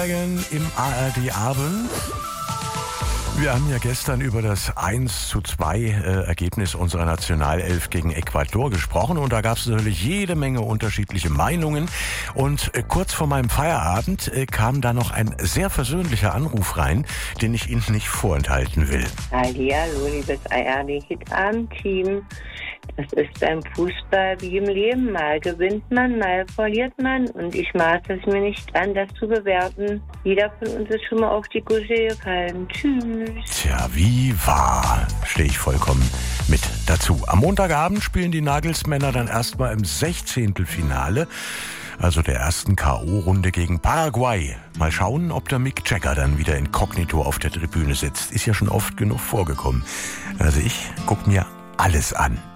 Im ARD-Abend. Wir haben ja gestern über das 1:2 Ergebnis unserer Nationalelf gegen Ecuador gesprochen und da gab es natürlich jede Menge unterschiedliche Meinungen und kurz vor meinem Feierabend kam da noch ein sehr versöhnlicher Anruf rein, den ich Ihnen nicht vorenthalten will. Hallihallo, liebes ARD-Hit-Abend-Team. Das ist beim Fußball wie im Leben. Mal gewinnt man, mal verliert man. Und ich maße es mir nicht an, das zu bewerten. Jeder von uns ist schon mal auf die Gusche gefallen. Tschüss. Tja, wie wahr, stehe ich vollkommen mit dazu. Am Montagabend spielen die Nagelsmänner dann erstmal im 16. Finale. Also der ersten K.O.-Runde gegen Paraguay. Mal schauen, ob der Mick Jagger dann wieder inkognito auf der Tribüne sitzt. Ist ja schon oft genug vorgekommen. Also ich gucke mir alles an.